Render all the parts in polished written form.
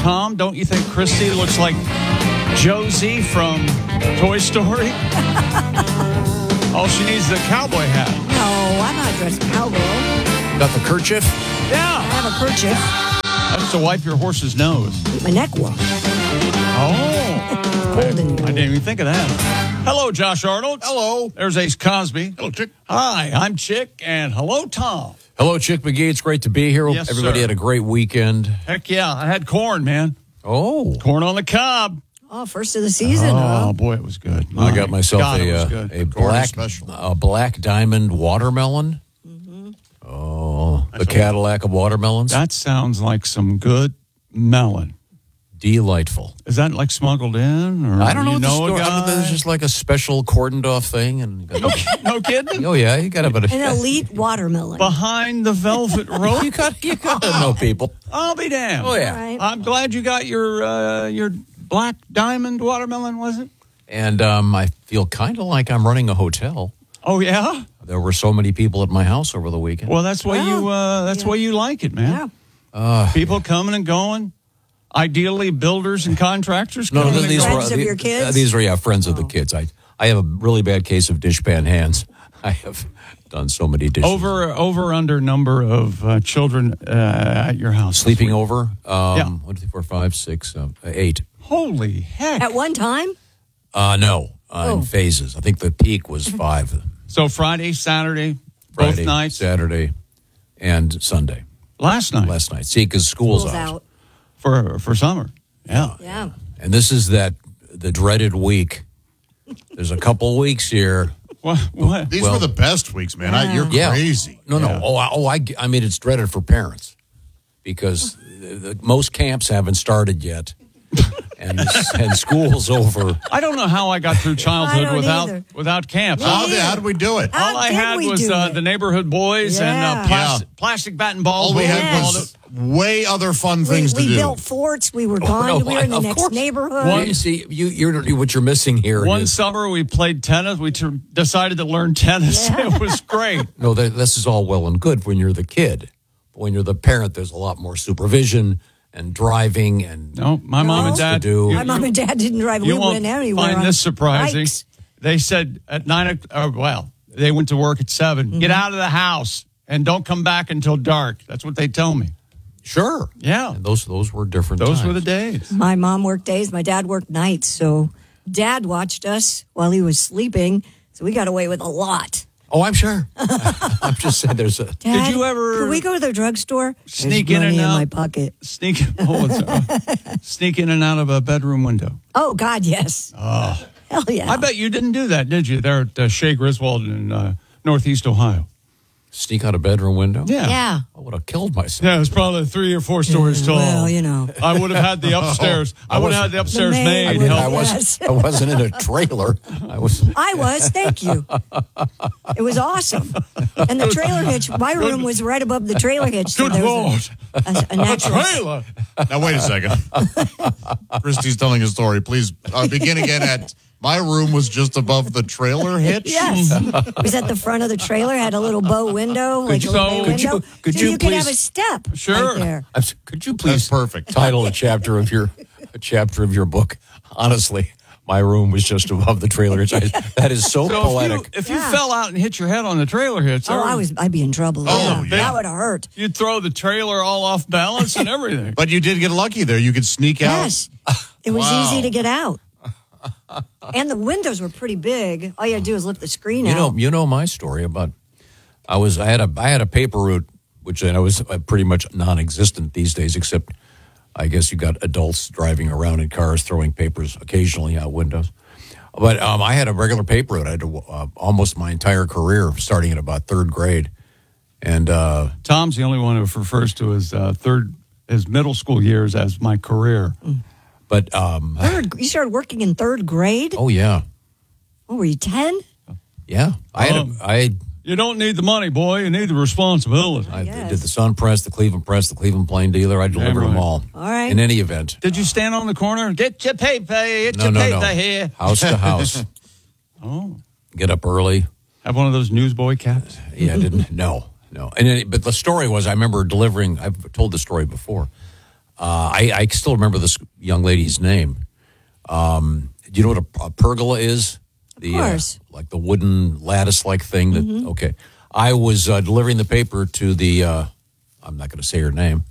Tom, don't you think Christy looks like Josie from Toy Story? All she needs is a cowboy hat. No, I'm not dressed cowboy. Got the kerchief? I Yeah. have a kerchief. That's to wipe your horse's nose. My neck warm. Oh. Cold in I here. didn't even think of that. Hello, Josh Arnold. Hello. There's Ace Cosby. Hello, Chick. Hi, I'm Chick, and hello, Tom. Hello, Chick McGee. It's great to be here. Yes, Everybody sir. had a great weekend. Heck yeah, I had corn, man. Oh. Corn on the cob. Oh, first of the season, Oh, huh? boy, it was good. I got myself God, it was good. a black diamond watermelon. Oh, the Cadillac of watermelons. That sounds like some good melon. Delightful. Is that like smuggled in? Or I don't know you what the know a story. guy? There's just like a special cordoned off thing, and No kidding? oh yeah, you got to An elite watermelon. Behind the velvet rope? you got to know people. I'll be damned. Oh yeah, All right. I'm glad you got your black diamond watermelon, was it? and I feel kind of like I'm running a hotel. Oh, yeah? There were so many people at my house over the weekend. Well, that's why Yeah. why you like it, man. Yeah. People coming and going. Ideally, builders and contractors No, coming and these going. Friends of your kids? These are friends of the kids. I have a really bad case of dishpan hands. I have done so many dishes. Over under number of children at your house. Sleeping over. Yeah. 1, 2, 4, 5, 6, 8. Holy heck. At one time? No, in phases. I think the peak was 5. So Friday, Saturday, Friday, both nights? Saturday, and Sunday. Last night. Last night. See, because school's out. For summer. Yeah. Yeah. And this is the dreaded week. There's a couple weeks here. What? These were the best weeks, man. You're Yeah. crazy. No. Yeah. I mean, it's dreaded for parents because most camps haven't started yet, and school's over. I don't know how I got through I childhood don't either. without camp. How did we do it? How All I did had we was do it? the neighborhood boys and Yeah. plastic bat and ball. All we Yes. had was way other fun things to We do. built forts. We were gone. no, we were in the of next course. neighborhood. You see, what you're missing here One is summer we played tennis. We decided to learn tennis. Yeah. It was great. no. This is all well and good when you're the kid, but when you're the parent, there's a lot more supervision and driving and No, my mom and No. dad. to do. My mom and dad didn't drive. You We won't went anywhere. find on this surprising. bikes. They said at 9 o'clock, they went to work at 7. Mm-hmm. Get out of the house and don't come back until dark. That's what they tell me. Sure, Yeah. And those were different. Those times. were the days. My mom worked days. My dad worked nights. So dad watched us while he was sleeping. So we got away with a lot. Oh, I'm sure. I'm just saying. There's a. Dad, you ever Could we go to the drugstore? sneak There's in and money out? my pocket. Sneak in and out of a bedroom window. Oh God, yes. Oh, hell yeah. I bet you didn't do that, did you? There at Shea Griswold in Northeast Ohio. Sneak out a bedroom window? Yeah. I would have killed myself. Yeah, it was probably 3 or 4 stories tall. Well, you know. I would have had the upstairs. I would have had the upstairs The maid maid would help. have- us. Yes. I wasn't in a trailer. I was. Thank you. It was awesome. And the trailer hitch, my room was right above the trailer hitch. So Good there Lord. was a A natural. trailer. Now, wait a second. Christy's telling a story. Please begin again at my room was just above the trailer hitch. Yes. It was at the front of the trailer, had a little bow window, like a little bay could window. could so you you could have please- a step Sure. right there. Could you please That's perfect. title a chapter of your book? Honestly, my room was just above the trailer hitch. That is so So poetic. if you Yeah. fell out and hit your head on the trailer hitch, I'd be in trouble. Oh, yeah. That would have hurt. you'd throw the trailer all off balance and everything. But you did get lucky there. You could sneak out. Yes. It was Wow. easy to get out. And the windows were pretty big. All you had to do is lift the screen out. You know my story about. I had a paper route, which I know is pretty much non-existent these days, except I guess you got adults driving around in cars throwing papers occasionally out windows. But I had a regular paper route. I had almost my entire career, starting at about 3rd grade, and Tom's the only one who refers to his middle school years as my career. but You started working in 3rd grade? oh yeah, What were you, 10? yeah. I You don't need the money, boy. You need the responsibility. Yes. did the Sun Press, the Cleveland Press, the Cleveland Plain Dealer. I delivered right. them all. All right. In any event. Did you stand on the corner? Get your paper. Get No, your no, paper no. here. House to house. Oh. Get up early. Have one of those newsboy caps? Yeah, I didn't. No. But the story was, I remember delivering. I've told the story before. I still remember this young lady's name. Do you know what a pergola is? Of course. Like the wooden lattice-like thing. That Okay. I was delivering the paper to the, I'm not going to say her name,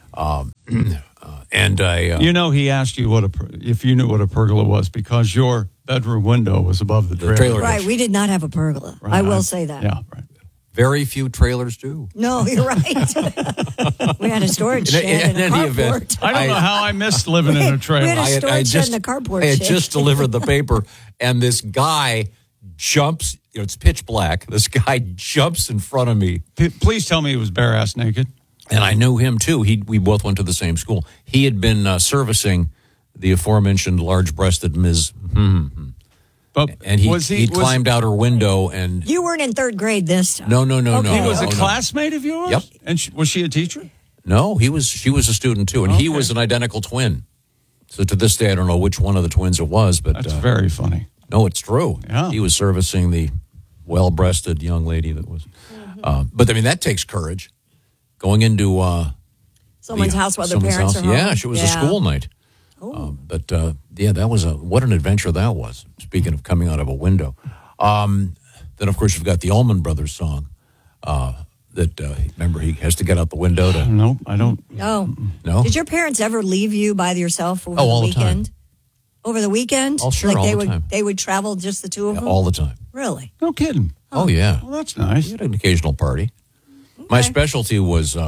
and I... he asked you if you knew what a pergola was because your bedroom window was above the trailer. Right, we did not have a pergola. Right. I will say that. Yeah, right. Very few trailers do. No, you're right. We had a storage shed and a carport. I don't know how I missed living in a trailer. We had a storage shed and a carport I had shed. just delivered the paper, and this guy jumps. It's pitch black. This guy jumps in front of me. Please tell me he was bare-ass naked. And I knew him, too. We both went to the same school. He had been servicing the aforementioned large-breasted Ms. But And he climbed out her window and... You weren't in third grade this time. No. Okay. He was a no. classmate of yours? Yep. And was she a teacher? No, she was a student, too. And he was an identical twin. So to this day, I don't know which one of the twins it was. But That's very funny. No, it's true. Yeah. He was servicing the well-breasted young lady that was... but, I mean, that takes courage. Going into... Someone's house while their someone's parents house. are home. Yeah, she was a school night. But that was what an adventure that was. Speaking of coming out of a window. Then, of course, you've got the Allman Brothers song remember, he has to get out the window to... No, I don't. Oh. No? Did your parents ever leave you by yourself over the all the weekend? time. Over the weekend? Oh, sure, all the time. They would travel just the two of them? all the time. Really? No kidding. Oh, yeah. Well, that's nice. We had an occasional party. My specialty was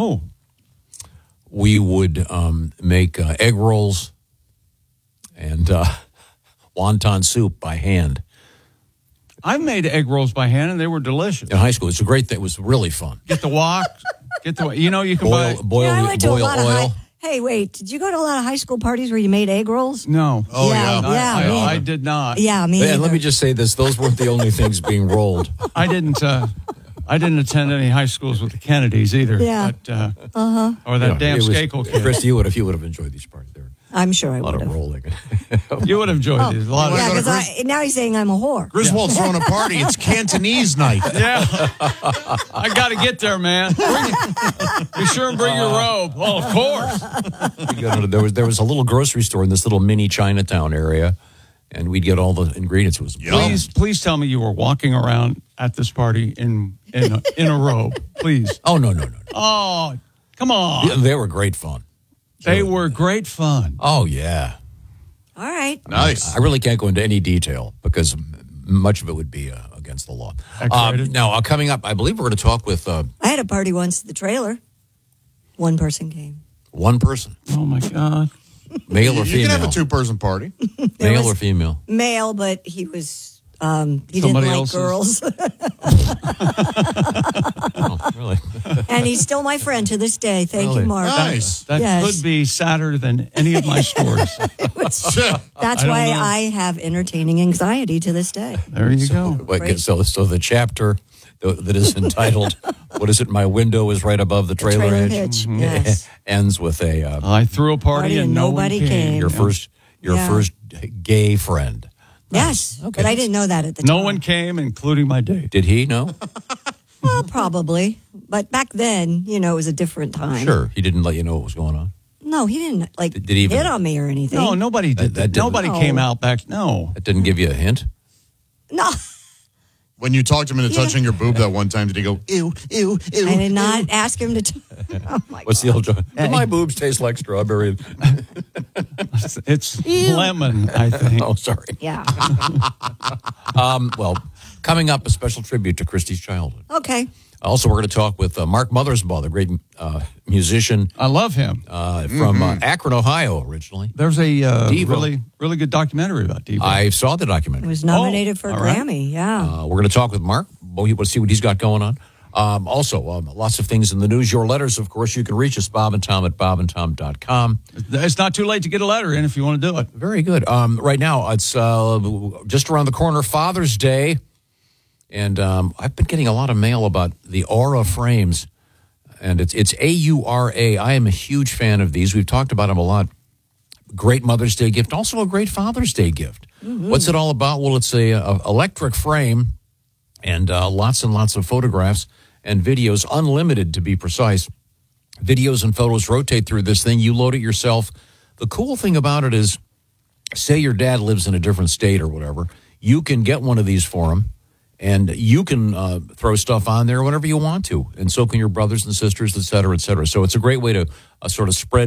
we would make egg rolls and wonton soup by hand. I've made egg rolls by hand, and they were delicious. In high school, it's a great thing. It was really fun. Get the wok. You can buy... Boil I went to a lot of oil. Hey, wait. Did you go to a lot of high school parties where you made egg rolls? No. Oh, yeah. I did not. Yeah, me And let either. me just say this: those weren't the only things being rolled. I didn't attend any high schools with the Kennedys either. Yeah. But, or that damn Skakel kid. Chris, you would have enjoyed these parties. There were I'm sure I a lot would of have. rolling. You would have enjoyed these. A lot Yeah, of because now he's saying I'm a whore. Griswold's throwing a party. It's Cantonese night. Yeah. I got to get there, man. Be sure and bring your robe. Well, of course. There was a little grocery store in this little mini Chinatown area, and we'd get all the ingredients. It was Please tell me you were walking around at this party in a robe. Please. Oh, no. Oh, come on. They were great fun. They were great fun. Oh, yeah. All right. Nice. I really can't go into any detail because much of it would be against the law. Now, coming up, I believe we're going to talk with I had a party once at the trailer. One person came. one person, Oh, my God. male or You female. can have a two-person party. Male or female. Male, but he was... he didn't Somebody like else's? girls. Oh, really? And he's still my friend to this day. Thank Really? you, Mark. Nice. That Yes. could be sadder than any of my stories. That's I don't why know. I have entertaining anxiety to this day. There you go. Wait, so the chapter that is entitled, what is it? My window is right above the trailer, Trailer hitch. hitch, yes. Ends with a I threw a party Party and and no nobody one came. came. your first gay friend. Yes, Okay. but I didn't know that at the time. No one came, including my date. Did he? No? Well, probably. But back then, it was a different time. Sure. He didn't let you know what was going on. No, he didn't Did he even- hit on me or anything. No, nobody did That that. didn't- Nobody No. came out back. No. That didn't give you a hint? No, When you talked him into Yeah. touching your boob that one time, did he go, ew, ew, ew? I did not ask him to. Oh my What's God. the old joke? Do my boobs taste like strawberry? It's lemon, I think. Oh, sorry. Yeah. Well, coming up, a special tribute to Christy's childhood. Okay. Also, we're going to talk with Mark Mothersbaugh, the great musician I love him. from Akron, Ohio, originally. There's a Devo. really good documentary about Devo. I saw the It documentary. was nominated for a all right. Grammy. Yeah. We're going to talk with Mark. We'll see what he's got going on. Also, lots of things in the news. Your letters, of course, you can reach us, Bob and Tom at bobandtom.com. It's not too late to get a letter in if you want to do it. Very good. Right now, it's just around the corner, Father's Day. And I've been getting a lot of mail about the Aura frames. And it's A-U-R-A. I am a huge fan of these. We've talked about them a lot. Great Mother's Day gift. Also a great Father's Day gift. Mm-hmm. What's it all about? Well, it's a electric frame and lots of photographs and videos, unlimited to be precise. videos and photos rotate through this thing. You load it yourself. The cool thing about it is, say your dad lives in a different state or whatever, you can get one of these for him, and you can throw stuff on there whenever you want to, and so can your brothers and sisters, et cetera, et cetera. So it's a great way to sort of spread